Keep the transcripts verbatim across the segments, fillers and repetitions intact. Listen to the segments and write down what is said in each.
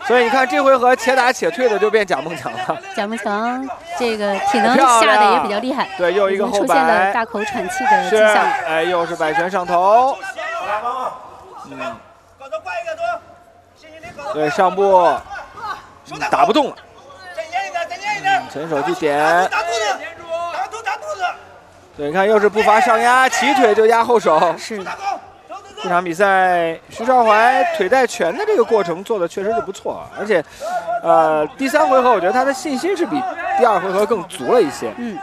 所以你看这回合且打且退的就变贾梦强了。 贾梦强这个体能下的也比较厉害， 对，又一个后摆， 出现了大口喘气的迹象。 哎，又是摆拳上头。嗯，对，上步打不动了。嗯，前手去点。对，你看又是步伐上压，起腿就压后手。 是。 这场比赛，徐少怀腿带拳的这个过程做的确实是不错，而且，呃，第三回合我觉得他的信心是比第二回合更足了一些。 嗯。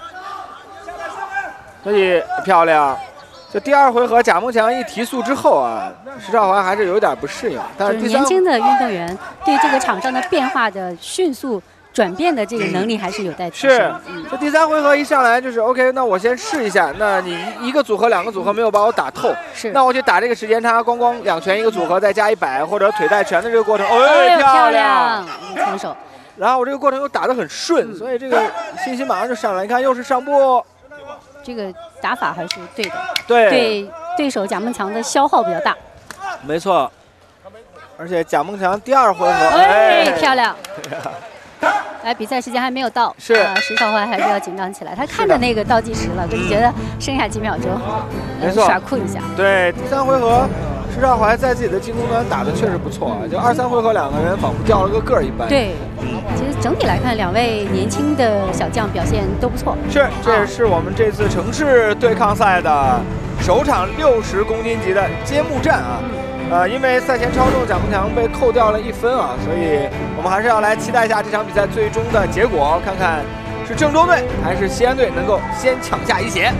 所以漂亮。就第二回合贾梦强一提速之后啊，徐少怀还是有点不适应。但是第年轻的运动员对这个场上的变化的迅速转变的这个能力还是有待提升。 是，嗯、这第三回合一上来就是 OK， 那我先试一下。那你一个组合、两个组合没有把我打透， 是， 那我去打这个时间差，咣咣两拳一个组合，再加一百或者腿带拳的这个过程， 哦， 哎， 漂亮，前手。 然后我这个过程又打得很顺，所以这个信心马上就上来。你看又是上步， 这个打法还是对的， 对， 对对手贾梦强的消耗比较大。 没错，而且贾梦强第二回合， 哎，漂亮。哎，比赛时间还没有到， 是啊，徐少怀还是要紧张起来。他看着那个倒计时了，就觉得剩下几秒钟， 没错， 耍酷一下。 对，第三回合，徐少怀在自己的进攻端打的确实不错啊，就二三回合两个人仿佛掉了个个儿一般。 对，其实整体来看，两位年轻的小将表现都不错。 是，这也是我们这次城市对抗赛的首场六十公斤级的揭幕战啊。呃，因为赛前超重贾梦强被扣掉了一分啊，所以我们还是要来期待一下这场比赛最终的结果，看看是郑州队还是西安队能够先抢下一血。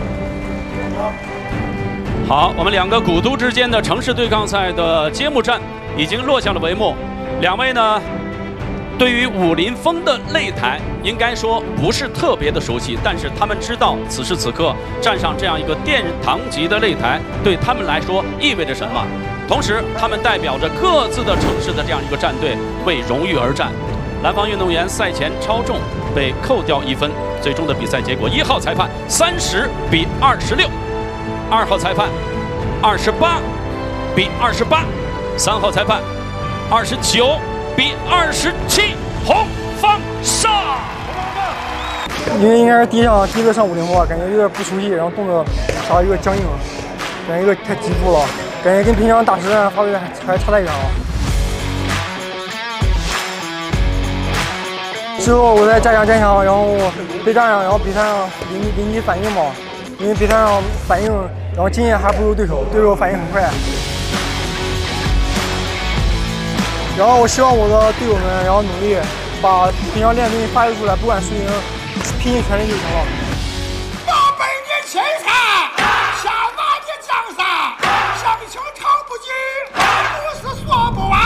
好，我们两个古都之间的城市对抗赛的揭幕战已经落下了帷幕。两位呢，对于武林风的擂台，应该说不是特别的熟悉，但是他们知道此时此刻站上这样一个殿堂级的擂台，对他们来说意味着什么。同时，他们代表着各自的城市的这样一个战队为荣誉而战。南方运动员赛前超重被扣掉一分，最终的比赛结果：一号裁判三十比二十六，二号裁判二十八比二十八，三号裁判二十九比二十七，红方上。 因为应该是第一场第一次上武林风，感觉有点不熟悉，然后动作啥有点僵硬，感觉有点太急促了。感觉跟平常打实战发挥还还差太远了。之后我再加强加强，然后备战上，然后比赛上临临机反应嘛，因为比赛上反应，然后经验还不如对手，对手反应很快。然后我希望我的队友们，然后努力把平常练的东西发挥出来，不管输赢，拼尽全力就行了。 八百年前赛，下马的江山。上情唱不尽，故事说不完。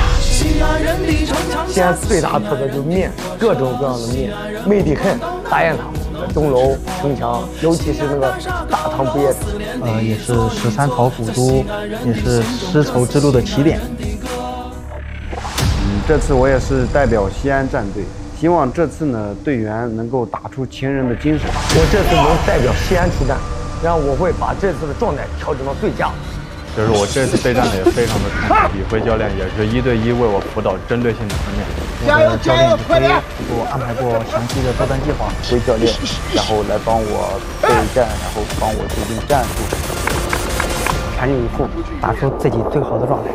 西安最大的特色就是面，各种各样的面，梅底肯、大雁汤、钟楼、城墙，尤其是那个大唐不夜城， 呃，也是十三朝古都，也是丝绸之路的起点。 嗯，这次我也是代表西安战队，希望这次呢队员能够打出秦人的精神。 我这次能代表西安出战，然后我会把这次的状态调整到最佳。 就是我这次备战的也非常的看李辉教练也是一对一为我辅导针对性的层面。 我的教练李辉给我安排过详细的作战计划， 辉教练，然后来帮我备战，然后帮我制定战术， 全力以赴，打出自己最好的状态。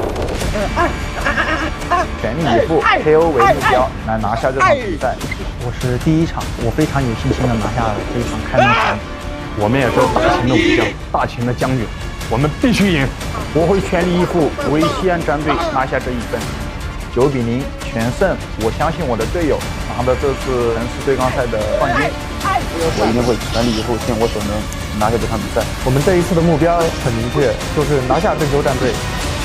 全力以赴 ，K O 为目标，来拿下这场比赛。 我是第一场，我非常有信心的拿下这一场开幕战。 我们也是大秦的武将，大秦的将军。我们必须赢！ 我会全力以赴为西安战队拿下这一分，九比零全胜。我相信我的队友拿到这次城市对抗赛的冠军，我一定会全力以赴，尽我所能拿下这场比赛。 我们这一次的目标很明确，就是拿下郑州战队。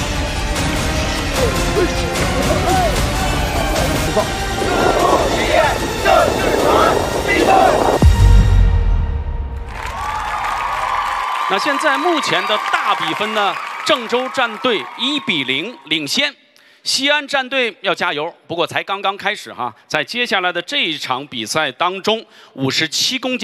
实况。实验正式团比赛。 那现在目前的大比分呢？郑州战队一比零领先，西安战队要加油。不过才刚刚开始哈，在接下来的这一场比赛当中，五十七公斤。